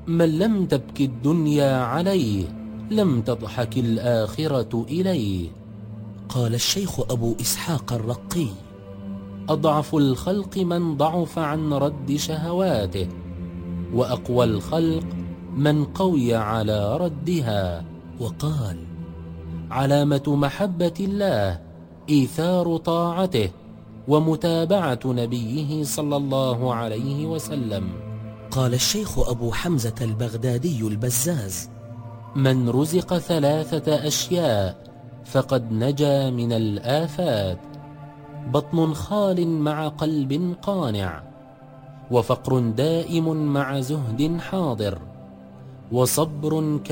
من لم تبك الدنيا عليه لم تضحك الآخرة إليه. قال الشيخ أبو إسحاق الرقي: أضعف الخلق من ضعف عن رد شهواته، وأقوى الخلق من قوي على ردها. وقال: علامة محبة الله إيثار طاعته ومتابعة نبيه صلى الله عليه وسلم. قال الشيخ أبو حمزة البغدادي البزاز: من رزق 3 أشياء فقد نجا من الآفات: بطن خال مع قلب قانع، وفقر دائم مع زهد حاضر، وصبر